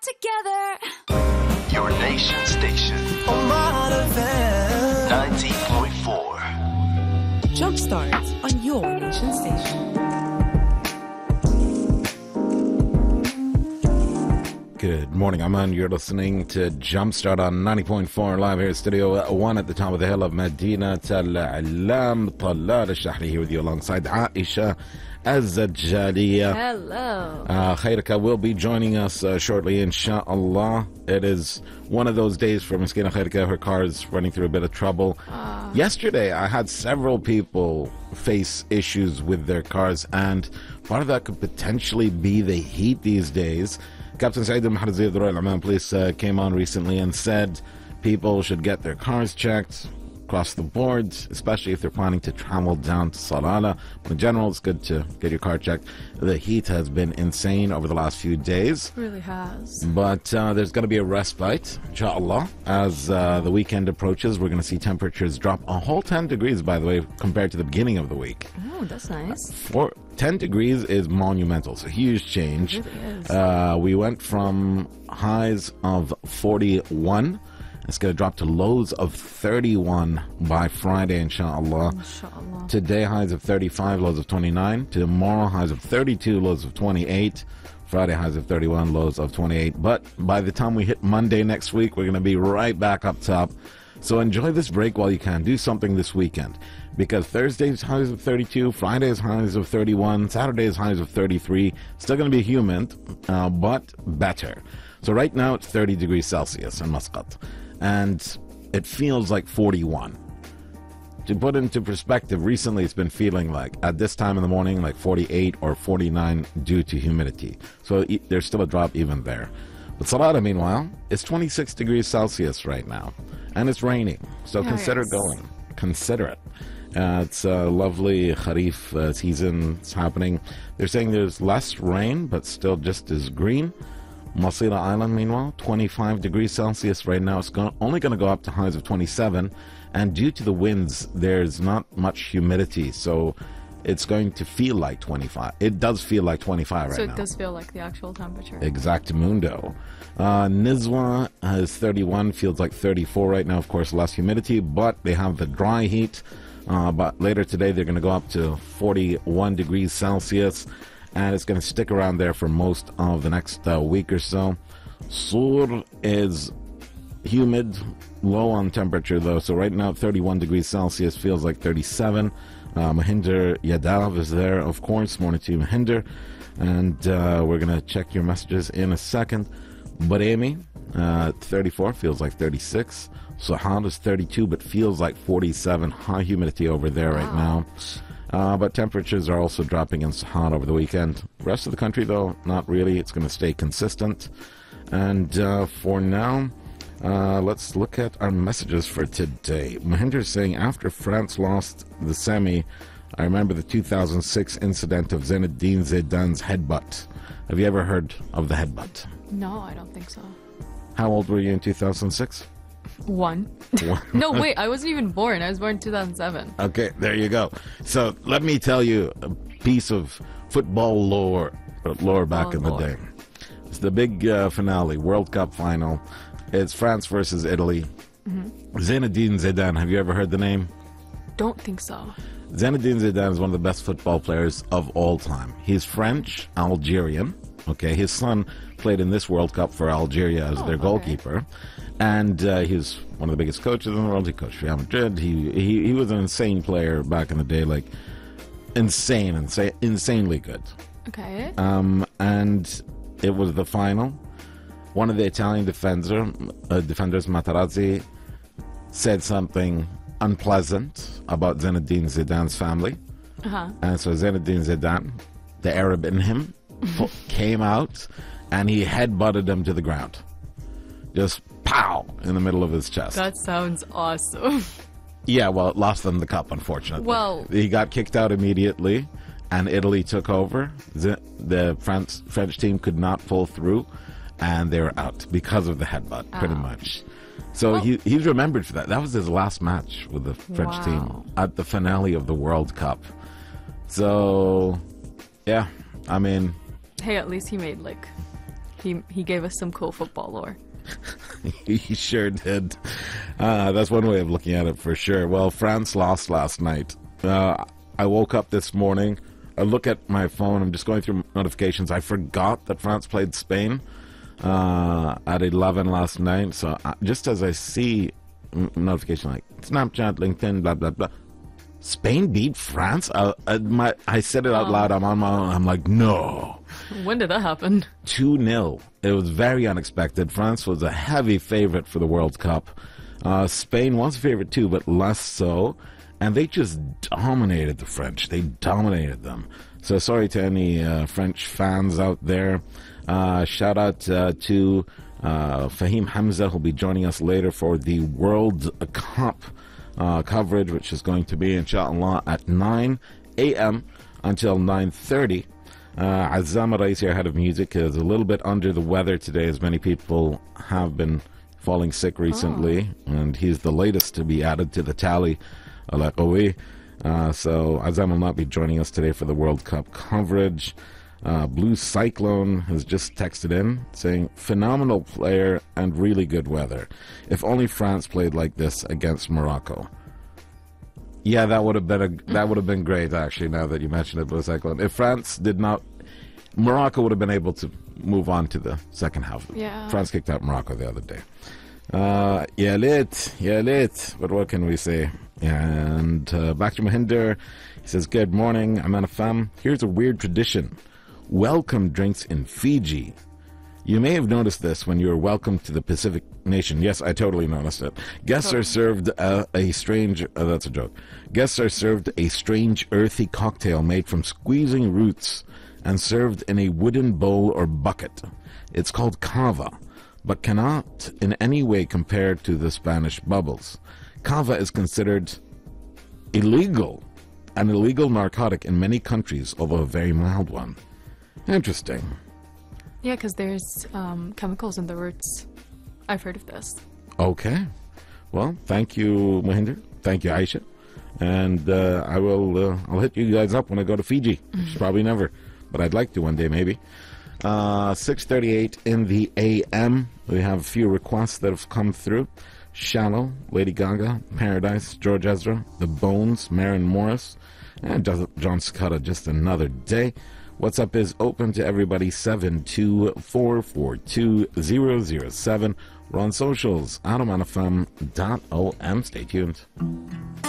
together. Your nation station. 90.4. Jumpstart on your nation station. Good morning, Aman. You're listening to Jumpstart on 90.4 live here in Studio 1 at the top of the hill of Medina Al-Alam. Talal Al-Shahri here with you alongside Aisha Az-Zajjaliya. Hello. Khairika will be joining us shortly, inshallah. It is one of those days for Miskina Khairika. Her car is running through a bit of trouble. Yesterday, I had several people face issues with their cars, and part of that could potentially be the heat these days. Captain Saeed al-Maharzi of the Royal Oman Police came on recently and said people should get their cars checked across the board, especially if they're planning to travel down to Salalah. But in general, it's good to get your car checked. The heat has been insane over the last few days. It really has. But there's going to be a respite, inshallah. As the weekend approaches, we're going to see temperatures drop a whole 10 degrees, by the way, compared to the beginning of the week. Oh, that's nice. 10 degrees is monumental. It's a huge change. It really is. We went from highs of 41. It's going to drop to lows of 31 by Friday, inshallah. Inshallah. Today, highs of 35, lows of 29. Tomorrow, highs of 32, lows of 28. Friday, highs of 31, lows of 28. But by the time we hit Monday next week, we're going to be right back up top. So enjoy this break while you can. Do something this weekend. Because Thursday's highs of 32, Friday's highs of 31, Saturday's highs of 33. Still going to be humid, but better. So right now it's 30 degrees Celsius in Muscat. And it feels like 41. To put into perspective, recently it's been feeling like, at this time in the morning, like 48 or 49 due to humidity. So there's still a drop even there. But Salalah, meanwhile, it's 26 degrees Celsius right now. And it's raining. So consider going. Consider it. It's a lovely Kharif season. It's happening. They're saying there's less rain, but still just as green. Masila Island, meanwhile, 25 degrees Celsius right now. It's only going to go up to highs of 27. And due to the winds, there's not much humidity. So it's going to feel like 25. It does feel like 25 right now. So it does feel like the actual temperature. Exactamundo. Nizwa is 31, feels like 34 right now. Of course, less humidity, but they have the dry heat. But later today, they're going to go up to 41 degrees Celsius, and it's going to stick around there for most of the next week or so. Sur is humid, low on temperature, though. So right now, 31 degrees Celsius feels like 37. Mahinder Yadav is there, of course. Morning to you, Mahinder. And we're going to check your messages in a second. Baremi, 34, feels like 36. Sahar is 32, but feels like 47. High humidity over there right now. But temperatures are also dropping in Sahar over the weekend. Rest of the country, though, not really. It's going to stay consistent. And for now, let's look at our messages for today. Mahinder is saying, after France lost the semi, I remember the 2006 incident of Zinedine Zidane's headbutt. Have you ever heard of the headbutt? No, I don't think so. How old were you in 2006? One. No, wait, I wasn't even born. I was born in 2007. Okay, there you go. So let me tell you a piece of football lore back in the day. It's the big finale, World Cup final. It's France versus Italy. Zinedine Zidane, have you ever heard the name? Don't think so. Zinedine Zidane is one of the best football players of all time. He's French, Algerian. Okay, his son played in this World Cup for Algeria as their goalkeeper. And he's one of the biggest coaches in the world. He coached Real Madrid. He was an insane player back in the day, like insanely good. Okay. And it was the final. One of the Italian defenders, Materazzi, said something unpleasant about Zinedine Zidane's family. And so Zinedine Zidane, the Arab in him, came out and he headbutted him to the ground. Just pow in the middle of his chest. That sounds awesome. Yeah, well, it lost them the cup, unfortunately. Well, he got kicked out immediately, and Italy took over. The French team could not pull through, and they were out because of the headbutt, pretty much. So he's remembered for that. That was his last match with the French team at the finale of the World Cup. So, yeah, I mean... Hey, at least he made, like, He gave us some cool football lore. He sure did. That's one way of looking at it for sure. Well, France lost last night. I woke up this morning. I look at my phone. I'm just going through notifications. I forgot that France played Spain at 11 last night. So just as I see notification like Snapchat, LinkedIn, blah, blah, blah. Spain beat France? I said it out loud. I'm on my own. I'm like, no. When did that happen? 2-0. It was very unexpected. France was a heavy favorite for the World Cup. Spain was a favorite too, but less so. And they just dominated the French. They dominated them. So sorry to any French fans out there. Shout out to Fahim Hamza, who'll be joining us later for the World Cup coverage, which is going to be, inshallah, at 9 a.m. until 9:30. Azam Raisi, our head of music, is a little bit under the weather today, as many people have been falling sick recently, and he's the latest to be added to the tally. So Azam will not be joining us today for the World Cup coverage. Blue Cyclone has just texted in saying, phenomenal player and really good weather. If only France played like this against Morocco. Yeah, that would have been great, actually, now that you mentioned it, Blue Cyclone. If France did not, Morocco would have been able to move on to the second half. Yeah. France kicked out Morocco the other day. Yeah, lit. But what can we say? And back to Mahinder. He says, good morning, Amana Fam. Here's a weird tradition. Welcome drinks in Fiji. You may have noticed this when you were welcomed to the Pacific nation. Yes, I totally noticed it. Guests are served a strange... that's a joke. Guests are served a strange, earthy cocktail made from squeezing roots and served in a wooden bowl or bucket. It's called cava, but cannot in any way compare to the Spanish bubbles. Cava is considered illegal, an illegal narcotic in many countries, although a very mild one. Interesting. Yeah, because there's chemicals in the roots. I've heard of this. Okay. Well, thank you, Mahinder. Thank you, Aisha. And I'll hit you guys up when I go to Fiji. Probably never, but I'd like to one day, maybe. 6:38 in the a.m. We have a few requests that have come through. Shallow, Lady Gaga, Paradise, George Ezra, The Bones, Maren Morris, and John Scott, Just Another Day. What's Up is open to everybody, 72442-007. We're on socials, AdomAnafam.om. Stay tuned.